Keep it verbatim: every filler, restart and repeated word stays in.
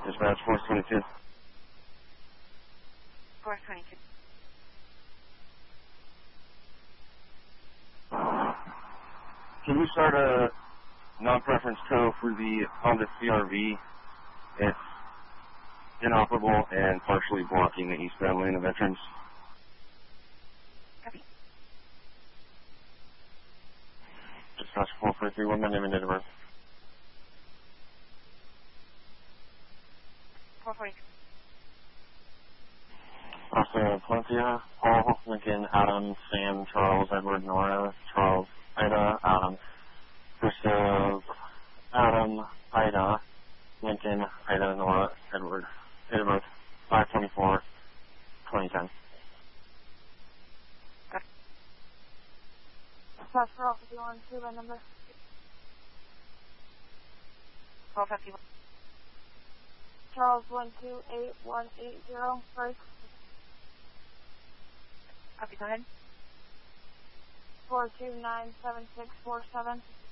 Dispatch four twenty-two. four twenty-two. Can you start a non-preference tow for the Honda C R V? It's inoperable and partially blocking the eastbound lane of entrance. Copy. Dispatch four four three one, my name and date of birth. four forty-two. Also, Valencia, Paul, Lincoln, Adam, Sam, Charles, Edward, Nora, Charles, Ida, Adam, Gustav, Adam, Ida, Lincoln, Ida, Nora, Edward, date of birth, five twenty-four, twenty ten. Dispatch four fifty-one, two by number. four fifty-one. Charles one two eight one eight zero, break. Copy, go ahead. four two nine seven six four seven.